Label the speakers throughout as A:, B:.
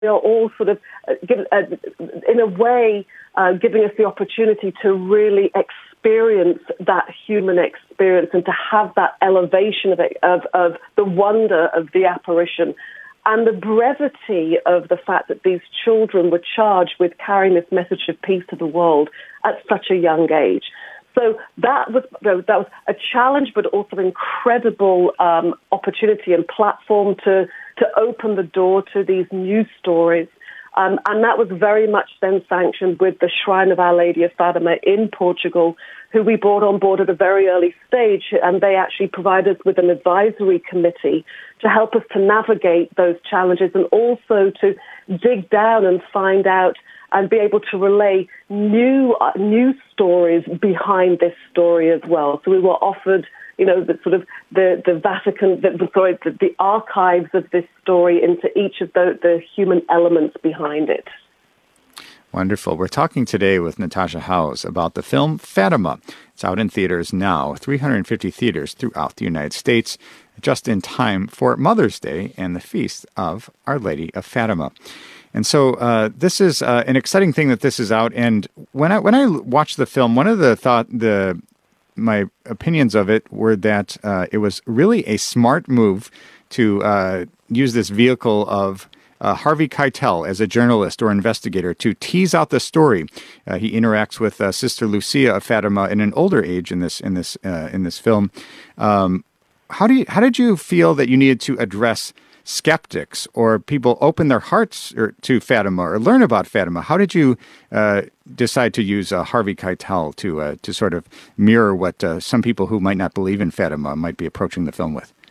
A: are all sort of, in a way, giving us the opportunity to really experience that human experience and to have that elevation of the wonder of the apparition and the brevity of the fact that these children were charged with carrying this message of peace to the world at such a young age. So that was a challenge, but also an incredible opportunity and platform to open the door to these new stories. And that was very much then sanctioned with the Shrine of Our Lady of Fatima in Portugal, who we brought on board at a very early stage. And they actually provided us with an advisory committee to help us to navigate those challenges and also to dig down and find out and be able to relay new stories behind this story as well. So we were offered, the Vatican, the archives of this story into each of the human elements behind it.
B: Wonderful. We're talking today with Natasha Howes about the film Fatima. It's out in theaters now, 350 theaters throughout the United States, just in time for Mother's Day and the Feast of Our Lady of Fatima. And so this is an exciting thing that this is out. And when I watched the film, one of my opinions of it were that it was really a smart move to use this vehicle of Harvey Keitel as a journalist or investigator to tease out the story. He interacts with Sister Lucia of Fatima in an older age in this film. How did you feel that you needed to address skeptics or people open their hearts to Fatima or learn about Fatima? How did you decide to use Harvey Keitel to sort of mirror what some people who might not believe in Fatima might be approaching the film with?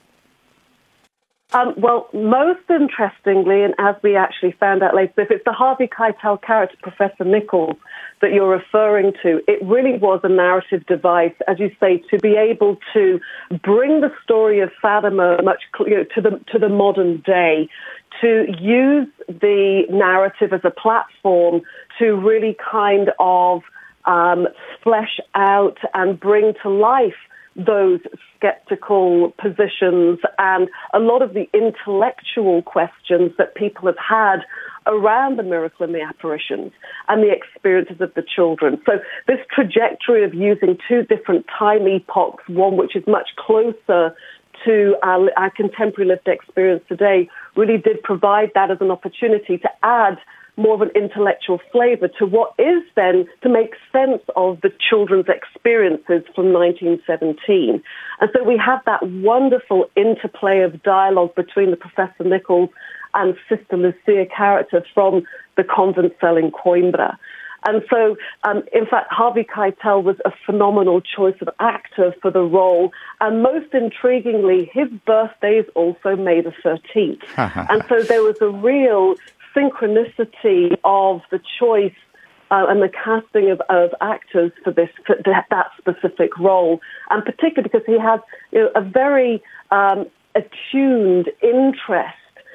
A: Well, most interestingly, and as we actually found out later, if it's the Harvey Keitel character, Professor Nichols, that you're referring to, it really was a narrative device, as you say, to be able to bring the story of Fatima much to the modern day, to use the narrative as a platform to really kind of flesh out and bring to life those skeptical positions and a lot of the intellectual questions that people have had around the miracle and the apparitions and the experiences of the children. So this trajectory of using two different time epochs, one which is much closer to our contemporary lived experience today, really did provide that as an opportunity to add more of an intellectual flavor to what is then to make sense of the children's experiences from 1917. And so we have that wonderful interplay of dialogue between the Professor Nichols and Sister Lucia character from the convent cell in Coimbra. And so, in fact, Harvey Keitel was a phenomenal choice of actor for the role. And most intriguingly, his birthday is also May the 13th. And so there was a real synchronicity of the choice and the casting of actors for that specific role, and particularly because he has a very attuned interest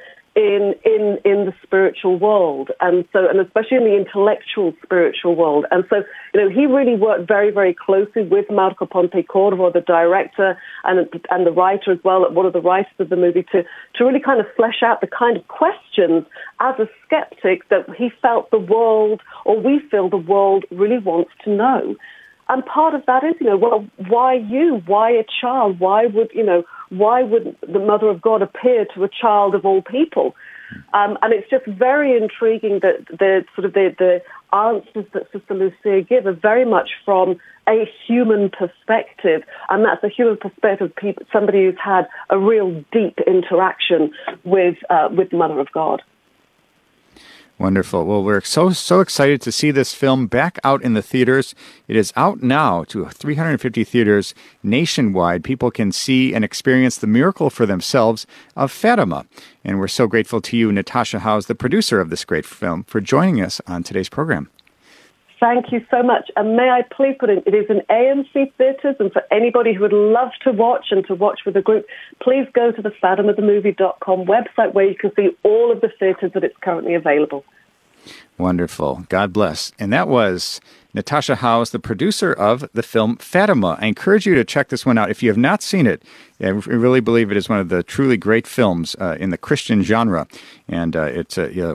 A: in the spiritual world, and especially in the intellectual spiritual world. And so, he really worked very, very closely with Marco Ponte Corvo, the director, and the writer as well, one of the writers of the movie, to really kind of flesh out the kind of questions as a skeptic that he felt the world, or we feel the world, really wants to know. And part of that is, why you? Why a child? Why would the Mother of God appear to a child of all people? And it's just very intriguing that the answers that Sister Lucia give are very much from a human perspective, and that's a human perspective of somebody who's had a real deep interaction with the Mother of God.
B: Wonderful. Well, we're so excited to see this film back out in the theaters. It is out now to 350 theaters nationwide. People can see and experience the miracle for themselves of Fatima. And we're so grateful to you, Natasha Howes, the producer of this great film, for joining us on today's program.
A: Thank you so much. And may I please put in, it is in AMC theaters, and for anybody who would love to watch and to watch with a group, please go to the FatimaTheMovie.com website where you can see all of the theaters that it's currently available.
B: Wonderful. God bless. And that was Natasha Howes, the producer of the film Fatima. I encourage you to check this one out. If you have not seen it, I really believe it is one of the truly great films in the Christian genre. And it's